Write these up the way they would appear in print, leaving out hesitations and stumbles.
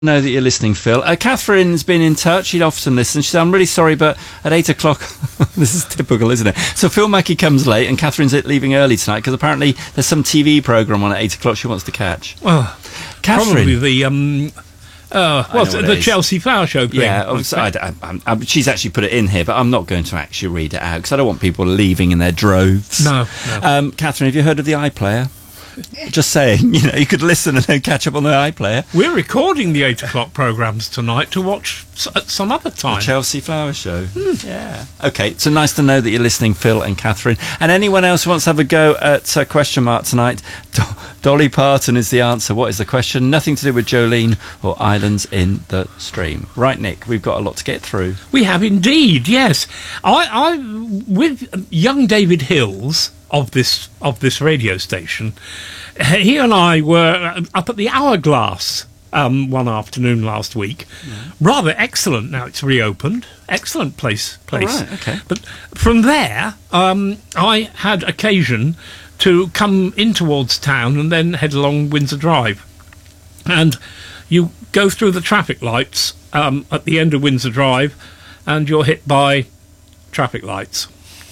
Know that you're listening, Phil. Catherine's been in touch. She'd often listen. She said, I'm really sorry, but at 8 o'clock, this is typical, isn't it? So Phil Mackey comes late and Catherine's leaving early tonight because apparently there's some TV programme on at 8 o'clock she wants to catch. Well, Catherine. probably the Chelsea Flower Show thing. Yeah, she's actually put it in here, but I'm not going to actually read it out because I don't want people leaving in their droves. No. Catherine, have you heard of the iPlayer? Just saying, you could listen and then catch up on the iPlayer. We're recording the 8 o'clock programmes tonight to watch at some other time. The Chelsea Flower Show. Yeah. Okay, so nice to know that you're listening, Phil and Catherine. And anyone else who wants to have a go at question mark tonight, Dolly Parton is the answer. What is the question? Nothing to do with Jolene or Islands in the Stream. Right, Nick, we've got a lot to get through. We have indeed, yes. I with young David Hills of this radio station, he and I were up at the Hourglass one afternoon last week. Yeah. Rather excellent. Now it's reopened. Excellent place. Oh, right, okay. But from there, I had occasion to come in towards town and then head along Windsor Drive. And you go through the traffic lights at the end of Windsor Drive, and you're hit by traffic lights.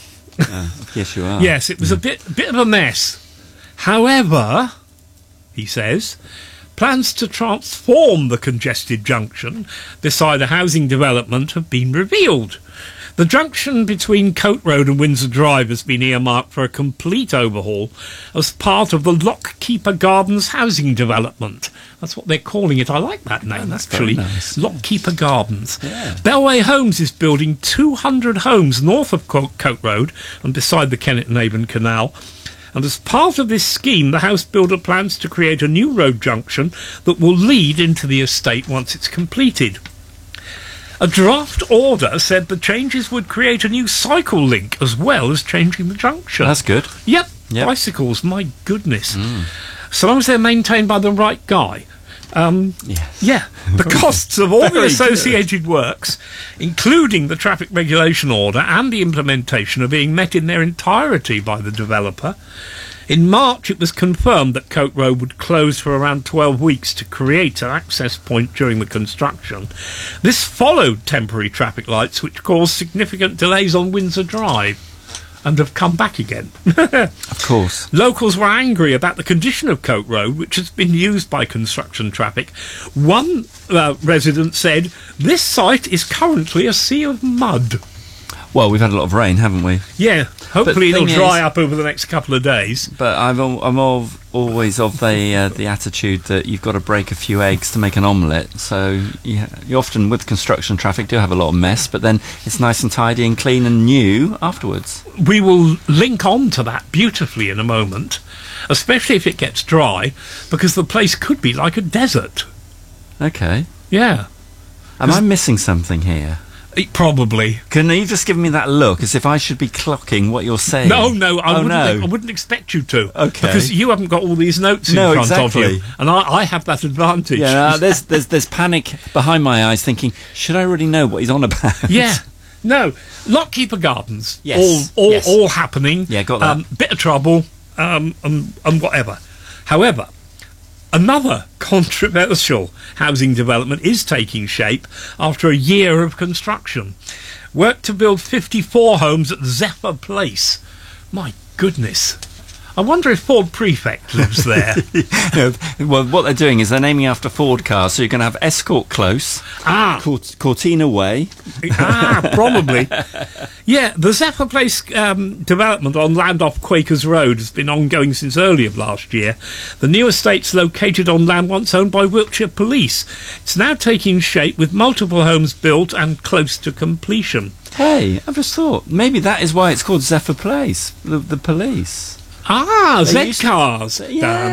Yes, you are. Yes, it was a bit of a mess. However, he says, plans to transform the congested junction beside a housing development have been revealed. The junction between Coat Road and Windsor Drive has been earmarked for a complete overhaul as part of the Lockkeeper Gardens housing development. That's what they're calling it. I like that name, actually. Nice. Lockkeeper Gardens. Yeah. Bellway Homes is building 200 homes north of Coat Road and beside the Kennet and Avon Canal. And as part of this scheme, the house builder plans to create a new road junction that will lead into the estate once it's completed. A draft order said the changes would create a new cycle link as well as changing the junction. That's good. Yep. Bicycles, my goodness. So long as they're maintained by the right guy. Yes. Yeah. The costs of all the associated works, including the traffic regulation order and the implementation, are being met in their entirety by the developer. In March, it was confirmed that Coat Road would close for around 12 weeks to create an access point during the construction. This followed temporary traffic lights, which caused significant delays on Windsor Drive, and have come back again. Of course. Locals were angry about the condition of Coat Road, which has been used by construction traffic. One resident said, "This site is currently a sea of mud." Well, we've had a lot of rain, haven't we? Yeah, hopefully it'll dry up over the next couple of days. But I'm always of the attitude that you've got to break a few eggs to make an omelette. So you often, with construction traffic, do have a lot of mess, but then it's nice and tidy and clean and new afterwards. We will link on to that beautifully in a moment, especially if it gets dry, because the place could be like a desert. Okay. Yeah. Am I missing something here? Probably. Can you just give me that look as if I should be clocking what you're saying? No, I wouldn't expect you to. Okay. Because you haven't got all these notes in front of you. And I have that advantage. Yeah, there's panic behind my eyes thinking, should I really know what he's on about? Yeah. No. Lockkeeper Gardens. Yes. All happening. Yeah, got that. Bit of trouble, and whatever. However, another controversial housing development is taking shape after a year of construction. Work to build 54 homes at Zephyr Place. My goodness. I wonder if Ford Prefect lives there. Well, what they're doing is they're naming after Ford cars, so you're going to have Escort Close, Cortina Way. Probably. Yeah, the Zephyr Place development on land off Quakers Road has been ongoing since early of last year. The new estate's located on land once owned by Wiltshire Police. It's now taking shape with multiple homes built and close to completion. Hey, I've just thought, maybe that is why it's called Zephyr Place, the police. Z-Cars. Sorry,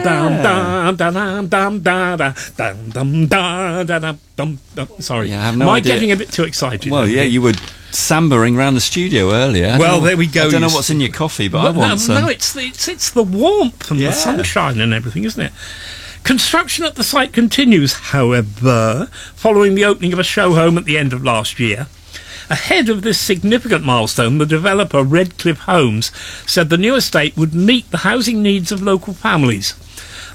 I have no idea. Getting a bit too excited? Well, yeah, you were sambering around the studio earlier. Well, there we go. I don't know what's in your coffee, but I want some. No, it's the warmth and the sunshine and everything, isn't it? Construction at the site continues, however, following the opening of a show home at the end of last year. Ahead of this significant milestone, the developer Redcliffe Homes said the new estate would meet the housing needs of local families.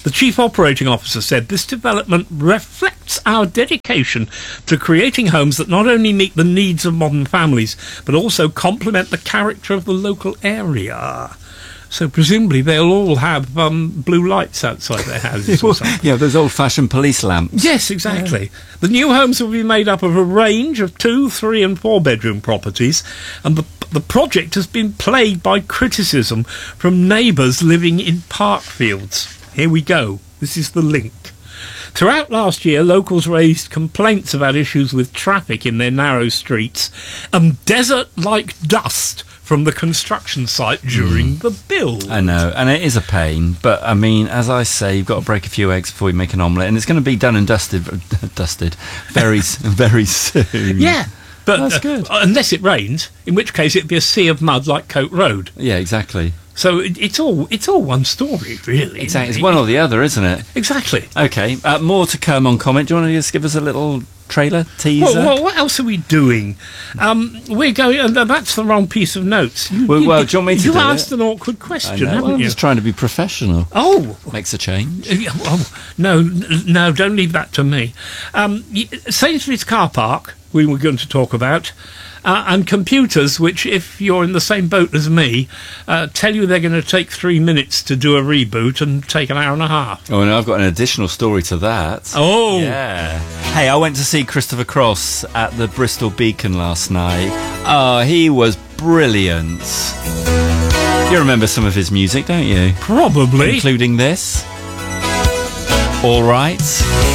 The Chief Operating Officer said this development reflects our dedication to creating homes that not only meet the needs of modern families, but also complement the character of the local area. So presumably they'll all have blue lights outside their houses or something. Yeah, those old-fashioned police lamps. Yes, exactly. Yeah. The new homes will be made up of a range of 2, 3 and 4 bedroom properties, and the project has been plagued by criticism from neighbours living in Parkfields. Here we go. This is the link. Throughout last year, locals raised complaints about issues with traffic in their narrow streets and desert-like dust from the construction site during the build. I know, and it is a pain, but I mean, as I say, you've got to break a few eggs before you make an omelette, and it's going to be done and dusted very soon. Yeah. But that's good. Unless it rains, in which case it'd be a sea of mud like Coat Road. Yeah, exactly. So it's all one story, really. Exactly. It's one or the other, isn't it? Exactly. Okay. More to come on Comment. Do you want to just give us a little trailer teaser? Well, what else are we doing? We're going. That's the wrong piece of notes. Do you want me to do it? You asked an awkward question, haven't you? I'm just trying to be professional. Oh, makes a change. No, don't leave that to me. Sainsbury's car park we were going to talk about. And computers, which, if you're in the same boat as me, tell you they're going to take 3 minutes to do a reboot and take an hour and a half. Oh, and I've got an additional story to that. Oh! Yeah. Hey, I went to see Christopher Cross at the Bristol Beacon last night. Oh, he was brilliant. You remember some of his music, don't you? Probably. Including this. All Right.